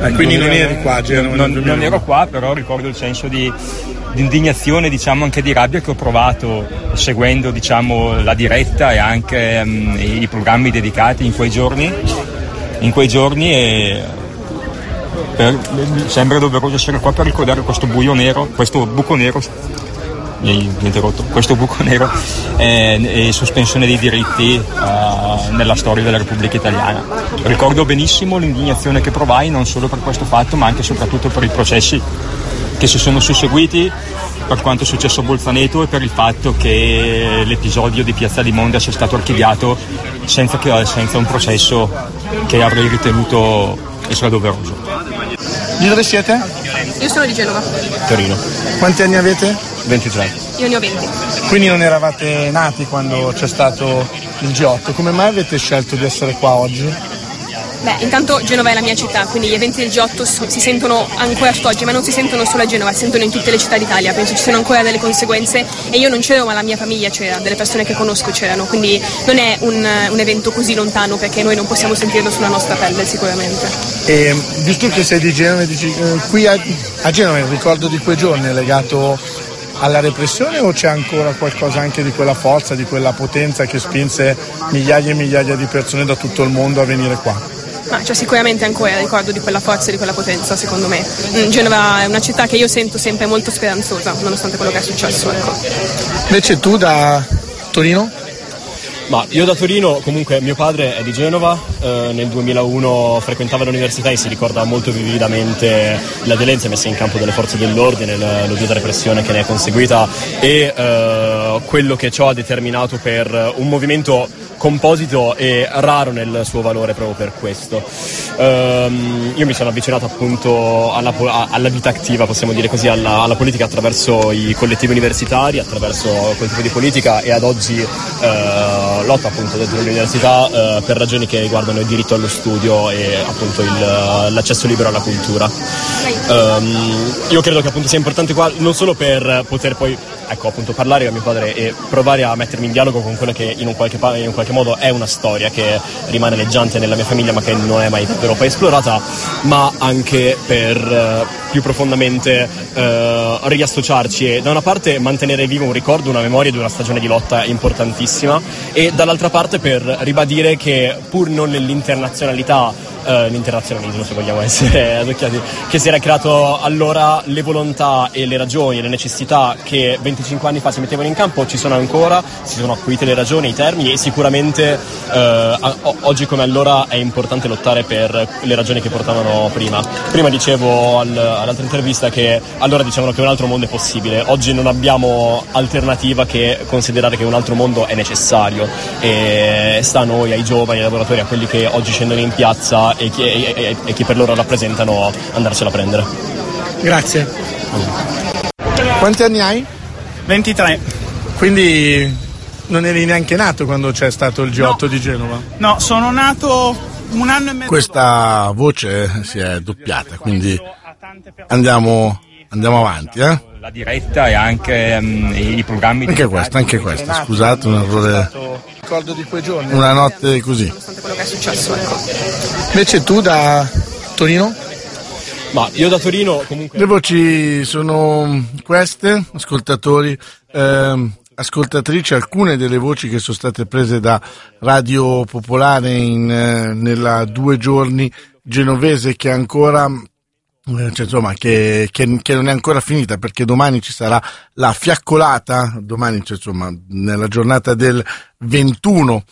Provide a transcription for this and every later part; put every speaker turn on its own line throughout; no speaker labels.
Quindi non eri qua a Genova?
Non ero qua, però ricordo il senso di indignazione, diciamo anche di rabbia che ho provato seguendo, diciamo, la diretta e anche i programmi dedicati in quei giorni e mi sembra doveroso essere qua per ricordare questo buco nero e sospensione dei diritti nella storia della Repubblica Italiana. Ricordo benissimo l'indignazione che provai non solo per questo fatto ma anche e soprattutto per i processi che si sono susseguiti, per quanto è successo a Bolzaneto e per il fatto che l'episodio di Piazza di Monda sia stato archiviato senza un processo che avrei ritenuto essere doveroso.
Di dove siete?
Io sono di Genova.
Torino.
Quanti anni avete?
23.
Io ne ho 20.
Quindi non eravate nati quando c'è stato il G8. Come mai avete scelto di essere qua oggi?
Beh, intanto Genova è la mia città, quindi gli eventi del G8 si sentono ancora oggi, ma non si sentono solo a Genova, si sentono in tutte le città d'Italia. Penso ci siano ancora delle conseguenze e io non c'ero, ma la mia famiglia c'era, delle persone che conosco c'erano, quindi non è un evento così lontano perché noi non possiamo sentirlo sulla nostra pelle sicuramente.
E visto che sei di Genova, dici, qui a Genova il ricordo di quei giorni è legato alla repressione o c'è ancora qualcosa anche di quella forza, di quella potenza che spinse migliaia e migliaia di persone da tutto il mondo a venire qua?
Ma c'è sicuramente ancora il ricordo di quella forza e di quella potenza, secondo me. Genova è una città che io sento sempre molto speranzosa, nonostante quello che è successo. Ecco.
Invece tu da Torino?
Ma io da Torino, comunque mio padre è di Genova, nel 2001 frequentava l'università e si ricorda molto vividamente la violenza messa in campo dalle forze dell'ordine, l'odiosa repressione che ne è conseguita e quello che ciò ha determinato per un movimento composito e raro nel suo valore proprio per questo. Io mi sono avvicinato appunto alla vita attiva, possiamo dire così, alla politica attraverso i collettivi universitari, attraverso quel tipo di politica e ad oggi lotta appunto dentro l'università per ragioni che riguardano il diritto allo studio e appunto l'accesso libero alla cultura. Io credo che appunto sia importante qua non solo per poter poi appunto parlare con mio padre e provare a mettermi in dialogo con quella che in un qualche modo è una storia che rimane leggiante nella mia famiglia ma che non è mai davvero poi esplorata, ma anche per più profondamente riassociarci e da una parte mantenere vivo un ricordo, una memoria di una stagione di lotta importantissima e dall'altra parte per ribadire che pur non nell'internazionalità l'internazionalismo, se vogliamo essere adocchiati, che si era creato allora, le volontà e le ragioni e le necessità che 25 anni fa si mettevano in campo ci sono ancora, si sono acuite le ragioni, i termini e sicuramente oggi come allora è importante lottare per le ragioni che portavano prima. Prima dicevo all'altra intervista che allora dicevano che un altro mondo è possibile, oggi non abbiamo alternativa che considerare che un altro mondo è necessario e sta a noi, ai giovani, ai lavoratori, a quelli che oggi scendono in piazza e chi per loro rappresentano andarsela a prendere.
Grazie. Quanti anni hai?
23.
Quindi non eri neanche nato quando c'è stato il G8 di Genova?
No, sono nato un anno e mezzo.
Questa voce si è doppiata, quindi andiamo avanti,
La diretta e anche i programmi.
Anche questa, scusate, un errore.
Ricordo di quei giorni.
Una notte così.
Nonostante quello che è successo, ecco.
Invece tu da Torino?
Ma io da Torino comunque.
Le voci sono queste, ascoltatori, ascoltatrici, alcune delle voci che sono state prese da Radio Popolare nella 2 giorni genovese che ancora che non è ancora finita perché domani ci sarà la fiaccolata, nella giornata del 21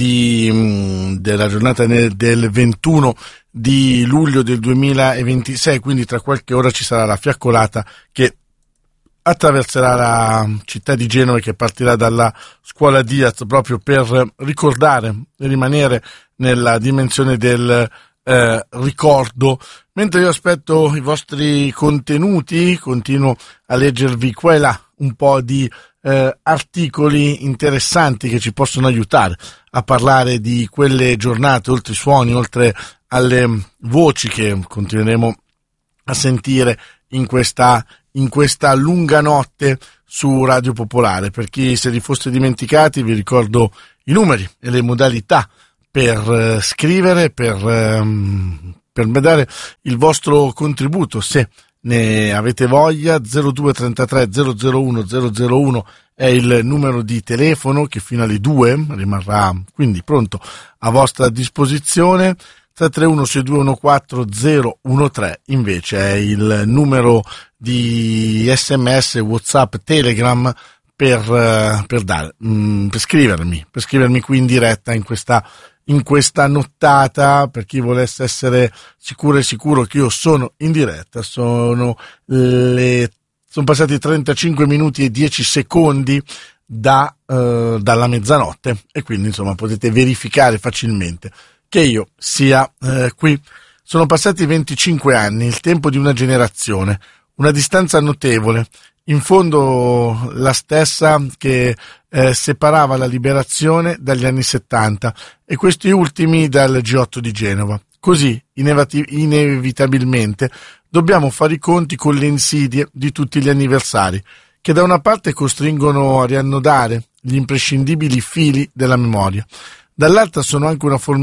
del 21 di luglio del 2026, quindi tra qualche ora ci sarà la fiaccolata che attraverserà la città di Genova e che partirà dalla scuola Diaz proprio per ricordare e rimanere nella dimensione del ricordo. Mentre io aspetto i vostri contenuti, continuo a leggervi qua e là un po' di articoli interessanti che ci possono aiutare a parlare di quelle giornate, oltre ai suoni, oltre alle voci che continueremo a sentire in questa lunga notte su Radio Popolare. Per chi se li foste dimenticati vi ricordo i numeri e le modalità per scrivere, per per dare il vostro contributo, se ne avete voglia. 0233 001 001 è il numero di telefono che fino alle 2 rimarrà quindi pronto a vostra disposizione. 331 6214 013 invece è il numero di SMS, WhatsApp, Telegram per scrivermi qui in diretta in questa nottata. Per chi volesse essere sicuro e sicuro che io sono in diretta, sono passati 35 minuti e 10 secondi dalla mezzanotte, e quindi insomma potete verificare facilmente che io sia qui. Sono passati 25 anni, il tempo di una generazione, una distanza notevole, in fondo la stessa che separava la liberazione dagli anni 70 e questi ultimi dal G8 di Genova. Così, inevitabilmente, dobbiamo fare i conti con le insidie di tutti gli anniversari, che da una parte costringono a riannodare gli imprescindibili fili della memoria, dall'altra sono anche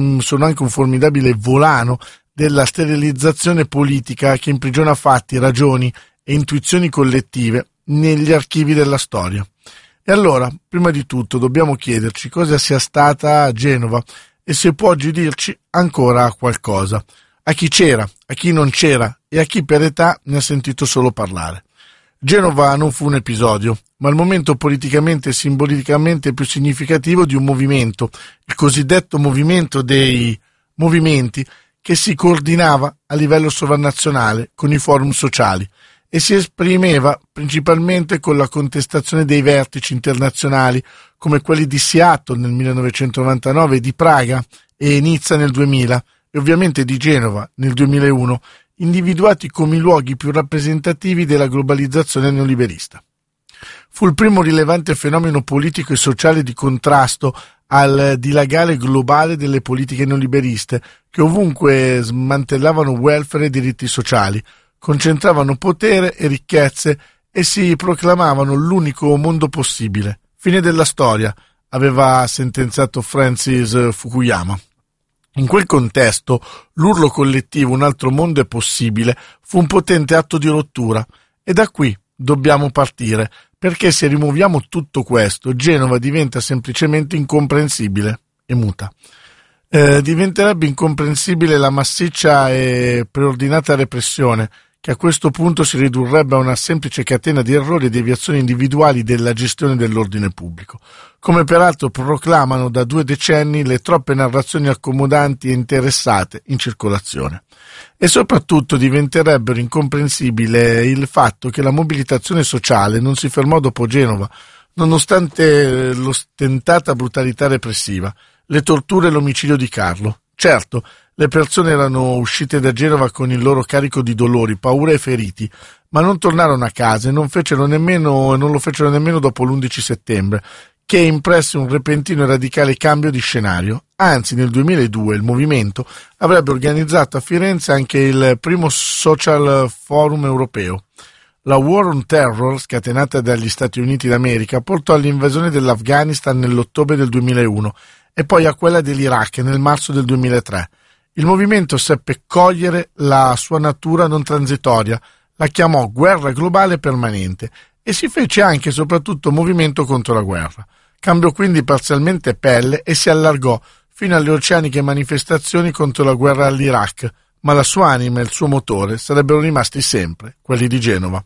un formidabile volano della sterilizzazione politica che imprigiona fatti, ragioni e intuizioni collettive negli archivi della storia. E allora, prima di tutto, dobbiamo chiederci cosa sia stata a Genova e se può oggi dirci ancora qualcosa, a chi c'era, a chi non c'era e a chi per età ne ha sentito solo parlare. Genova non fu un episodio, ma il momento politicamente e simbolicamente più significativo di un movimento, il cosiddetto movimento dei movimenti, che si coordinava a livello sovranazionale con i forum sociali e si esprimeva principalmente con la contestazione dei vertici internazionali come quelli di Seattle nel 1999, di Praga e Nizza nel 2000 e ovviamente di Genova nel 2001, individuati come i luoghi più rappresentativi della globalizzazione neoliberista. Fu il primo rilevante fenomeno politico e sociale di contrasto al dilagare globale delle politiche neoliberiste che ovunque smantellavano welfare e diritti sociali, concentravano potere e ricchezze e si proclamavano l'unico mondo possibile. Fine della storia, aveva sentenziato Francis Fukuyama. In quel contesto, l'urlo collettivo "un altro mondo è possibile" fu un potente atto di rottura, e da qui dobbiamo partire, perché se rimuoviamo tutto questo, Genova diventa semplicemente incomprensibile e muta. Diventerebbe incomprensibile la massiccia e preordinata repressione, che a questo punto si ridurrebbe a una semplice catena di errori e deviazioni individuali della gestione dell'ordine pubblico, come peraltro proclamano da 2 decenni le troppe narrazioni accomodanti e interessate in circolazione. E soprattutto diventerebbero incomprensibile il fatto che la mobilitazione sociale non si fermò dopo Genova, nonostante l'ostentata brutalità repressiva, le torture e l'omicidio di Carlo. Certo, le persone erano uscite da Genova con il loro carico di dolori, paure e feriti, ma non tornarono a casa e non lo fecero nemmeno dopo l'11 settembre, che impresse un repentino e radicale cambio di scenario. Anzi, nel 2002 il movimento avrebbe organizzato a Firenze anche il primo social forum europeo. La War on Terror, scatenata dagli Stati Uniti d'America, portò all'invasione dell'Afghanistan nell'ottobre del 2001 e poi a quella dell'Iraq nel marzo del 2003. Il movimento seppe cogliere la sua natura non transitoria, la chiamò guerra globale permanente e si fece anche e soprattutto movimento contro la guerra. Cambiò quindi parzialmente pelle e si allargò fino alle oceaniche manifestazioni contro la guerra all'Iraq, ma la sua anima e il suo motore sarebbero rimasti sempre quelli di Genova.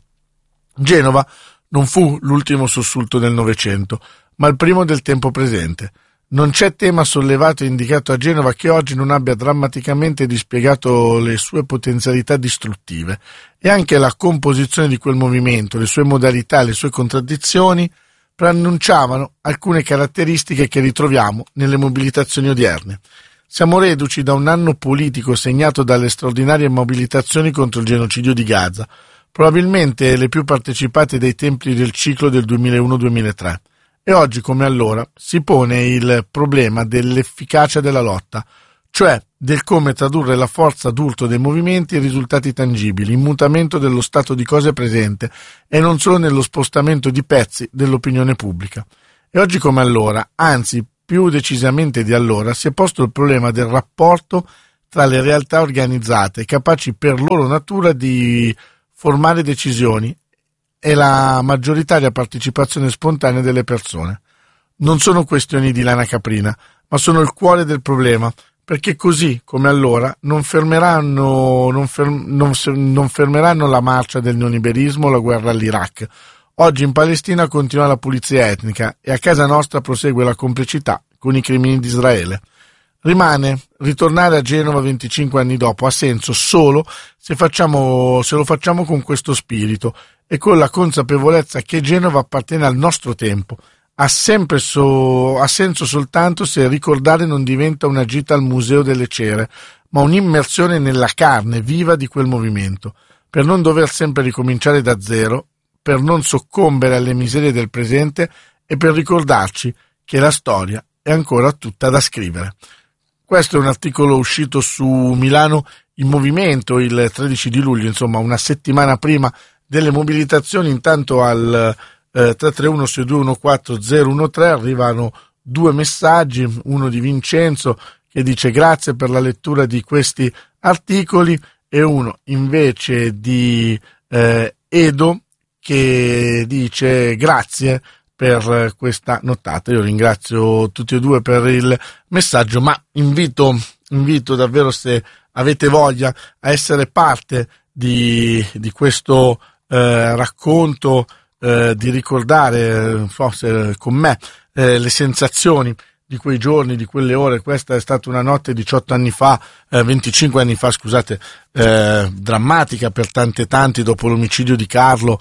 Genova non fu l'ultimo sussulto del Novecento, ma il primo del tempo presente. Non c'è tema sollevato e indicato a Genova che oggi non abbia drammaticamente dispiegato le sue potenzialità distruttive, e anche la composizione di quel movimento, le sue modalità, le sue contraddizioni preannunciavano alcune caratteristiche che ritroviamo nelle mobilitazioni odierne. Siamo reduci da un anno politico segnato dalle straordinarie mobilitazioni contro il genocidio di Gaza, probabilmente le più partecipate dai tempi del ciclo del 2001-2003. E oggi, come allora, si pone il problema dell'efficacia della lotta, cioè del come tradurre la forza d'urto dei movimenti in risultati tangibili, in mutamento dello stato di cose presente e non solo nello spostamento di pezzi dell'opinione pubblica. E oggi, come allora, anzi più decisamente di allora, si è posto il problema del rapporto tra le realtà organizzate, capaci per loro natura di formare decisioni e la maggioritaria partecipazione spontanea delle persone. Non sono questioni di lana caprina, ma sono il cuore del problema, perché così come allora non fermeranno la marcia del neoliberismo o la guerra all'Iraq. Oggi in Palestina continua la pulizia etnica e a casa nostra prosegue la complicità con i crimini di Israele. Rimane ritornare a Genova 25 anni dopo ha senso solo se lo facciamo con questo spirito e con la consapevolezza che Genova appartiene al nostro tempo. Ha senso soltanto se ricordare non diventa una gita al Museo delle Cere, ma un'immersione nella carne viva di quel movimento, per non dover sempre ricominciare da zero, per non soccombere alle miserie del presente e per ricordarci che la storia è ancora tutta da scrivere. Questo è un articolo uscito su Milano in Movimento il 13 di luglio, insomma una settimana prima delle mobilitazioni. Intanto al 331 6214 013 arrivano 2 messaggi, uno di Vincenzo che dice grazie per la lettura di questi articoli e uno invece di Edo che dice grazie per questa nottata. Io ringrazio tutti e due per il messaggio, ma invito davvero, se avete voglia, a essere parte di questo racconto, di ricordare forse con me le sensazioni di quei giorni, di quelle ore. Questa è stata una notte 25 anni fa, scusate, drammatica per tanti dopo l'omicidio di Carlo.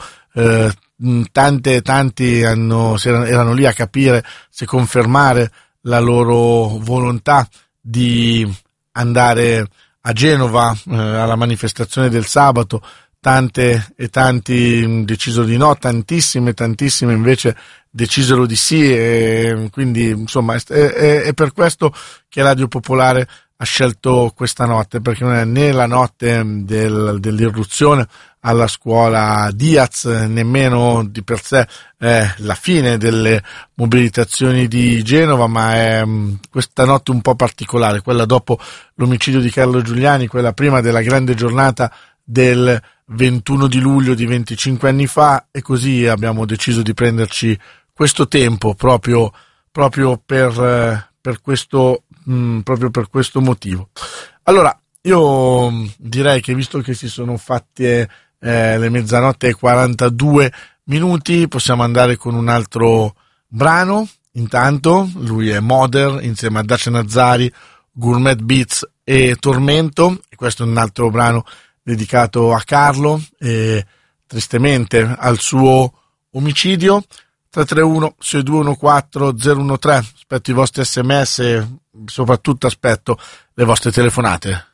Tanti erano lì a capire se confermare la loro volontà di andare a Genova alla manifestazione del sabato. Tanti decisero di no, tantissime invece decisero di sì, e quindi insomma è per questo che Radio Popolare ha scelto questa notte, perché non è né la notte dell'irruzione alla scuola Diaz, nemmeno di per sé la fine delle mobilitazioni di Genova, ma è questa notte un po' particolare, quella dopo l'omicidio di Carlo Giuliani, quella prima della grande giornata del 21 di luglio di 25 anni fa, e così abbiamo deciso di prenderci questo tempo proprio per questo motivo. Allora, io direi che, visto che si sono fatte le mezzanotte e 42 minuti, possiamo andare con un altro brano. Intanto lui è Mother insieme a Dacia Nazzari, Gourmet Beats e Tormento, e questo è un altro brano dedicato a Carlo e tristemente al suo omicidio. 331 6214 013, aspetto i vostri sms e soprattutto aspetto le vostre telefonate.